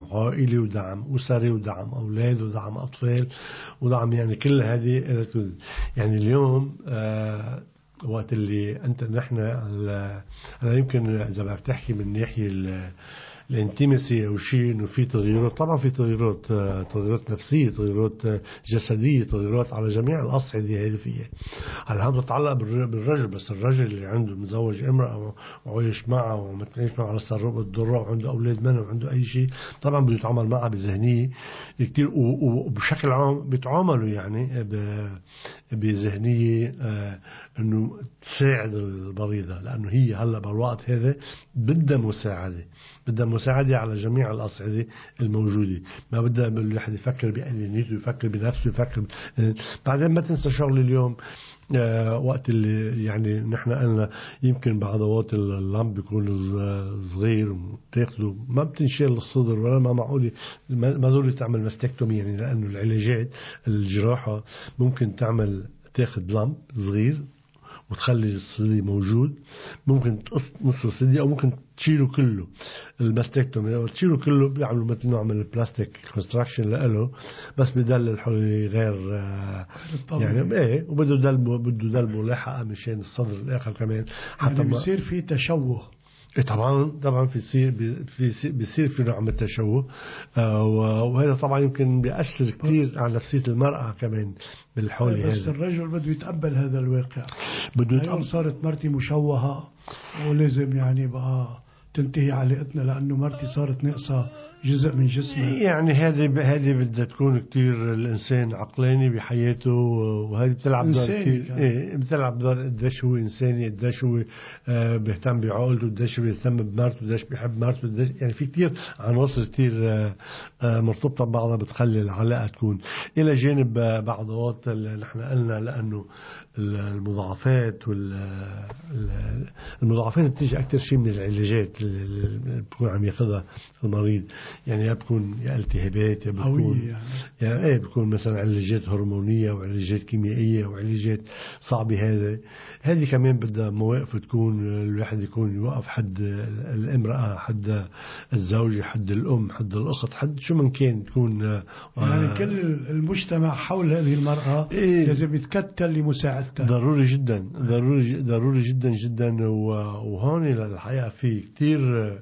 عائلي ودعم أسري ودعم أولاد ودعم أطفال ودعم يعني كل هذه. يعني اليوم وقت اللي أنت نحن أنا يمكن إذا بدك تحكي من ناحية الانتيمسي أو شيء إنه في تغيرات، طبعا في تغيرات نفسية، تغيرات جسدية، تغيرات على جميع الأصعدة هذه فيها. هلا هم بتتعلق بالرجل، بس الرجل اللي عنده متزوج امرأة وعايش معها ومتعيش معها على السر الضراء وعنده أولاد منها وعنده أي شيء، طبعا بده يتعامل معها بذهنية كتير، وبشكل عام بيتعاملوا يعني بذهنية إنه تساعد المريضة، لأنه هي هلا بالوقت هذا بدها مساعدة على جميع الأصعدة الموجودة. ما بدها الواحد يفكر بأنانيته، يفكر بنفسه، بعدين ما تنسى شغل اليوم وقت اللي يعني نحن قلنا يمكن بعضوات اللمب بيكون صغير وتاخده ما بتنشيل الصدر ولا ما معقول ما ضروري تعمل ماستكتومي، يعني لأنه العلاجات الجراحة ممكن تاخد لمب صغير وتخلي الصدي موجود، ممكن تقص نص الصدي أو ممكن تشيله كله. الماستكتومي أو تشيله كله بيعملوا مثل نوع من البلاستيك كونستراكشن لإله، بس بدل الحولي غير يعني ايه، وبده دلبه لاحقة مشان الصدر الآخر كمان حتى يعني بيصير في تشوه. طبعا بيصير في نوع من التشوه، وهذا طبعا يمكن بيأثر كثير على نفسية المرأة كمان بالحول هذا. بس الرجل بده يتقبل هذا الواقع، بده صارت مرتي مشوهة ولازم يعني بقى تنتهي علاقتنا لأنه مرتي صارت ناقصة جزء من جسمه. يعني هذه بدها تكون كتير الإنسان عقلاني بحياته، وهذه بتلعب دور كتير. بتلعب دور قديش هو إنساني، قديش هو بيهتم بعقلته، قديش بيهتم بمرته، قديش بيحب مرته، يعني في كتير عناصر كتير مرتبطة ببعضها بتخلي العلاقة تكون إلى جانب بعضوات اللي نحن قلنا، لأنه المضاعفات بتيجي أكتر شيء من العلاجات اللي بتكون عم ياخذها المريض. يعني يا بتكون يا التهابات، يا بتكون يعني بتكون مثلا علاجات هرمونية وعلاجات كيميائية وعلاجات صعبة. هذه كمان بدها مواقف تكون الواحد يكون يوقف حد الامرأة، حد الزوجة، حد الأم، حد الأخت، حد شو من كان تكون يعني كل المجتمع حول هذه المرأة لازم يتكتل لمساعدتها. ضروري جدا، ضروري جدا جدا. وهون الحقيقة في كتير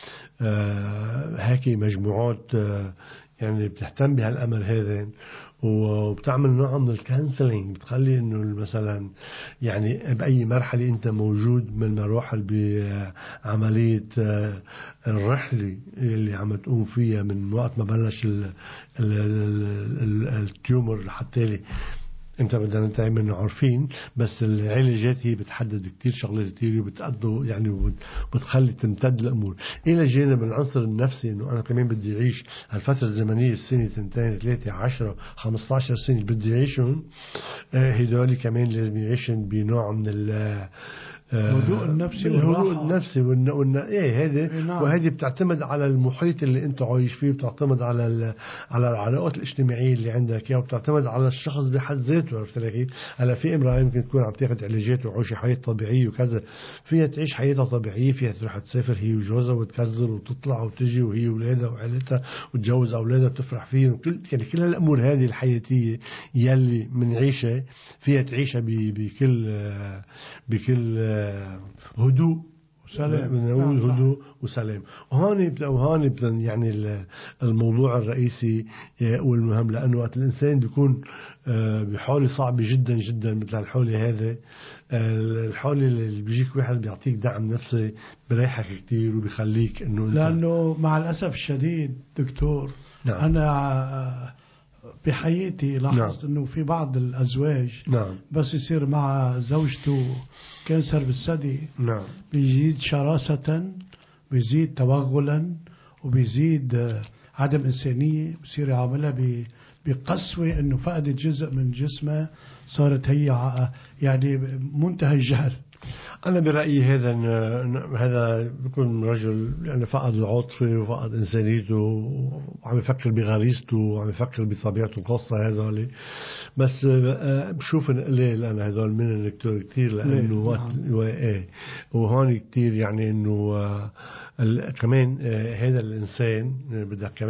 هيك مجموعات يعني بتهتم بهالأمر هذا، وبتعمل نوع من الكانسلينج، بتخلي انه مثلا يعني بأي مرحلة انت موجود من مراحل بعملية الرحلة اللي عم تقوم فيها من وقت ما بلش التيومر حتى لي انت بدنا ننتهي منه عارفين. بس العلاجات هي بتحدد كتير شغلات كتير وبتقضوا يعني وبتخلي تمتد الامور الى جانب العنصر النفسي، انه انا كمان بدي اعيش هالفتره الزمنيه، السنه 2 3 10 15 سنه بدي اعيشهم، هدول كمان لازم يعيشن بنوع من الهدوء النفسي وهذه بتعتمد على المحيط اللي انت عايش فيه، بتعتمد على العلاقات الاجتماعيه اللي عندك، وبتعتمد على الشخص بحد ذاته. عرفت كيف؟ هلا في امراه يمكن تكون عم تاخذ علاجات وعايشه حياه طبيعيه وكذا، فيها تعيش حياتها طبيعيه، فيها تروح تسافر هي وجوزها وتكذر وتطلع وتجي وهي واولادها وعائلتها وتجوز اولادها وتفرح فيهم، كل هالامور هذه الحياتيه يلي منعيشها فيها تعيشها بكل هدوء وسلام. هدوء وسلام. وهون يعني الموضوع الرئيسي والمهم، لأنه وقت الإنسان بيكون بحالة صعبة جدا جدا مثل الحالة هذا، الحالة اللي بيجيك واحد بيعطيك دعم نفسي بريحك كتير وبيخليك إنه لأنه مع الأسف الشديد دكتور، نعم. أنا بحياتي لاحظت انه في بعض الازواج بس يصير مع زوجته كانسر بالثدي بيزيد شراسة، بيزيد توغلا، وبيزيد عدم إنسانية، بصير يعاملها بقسوة انه فقدت جزء من جسمها، صارت هي يعني منتهى الجهل. أنا برأيي هذا بيكون رجل يعني فقد العاطفة وفقد إنسانيته وعم يفكر بغريزته وعم يفكر بطبيعته الخاصة هذول. بس بشوف قليل أنا هذول من كتير لأنه وقت وهون كتير يعني إنه كمان هذا الإنسان بدك كمان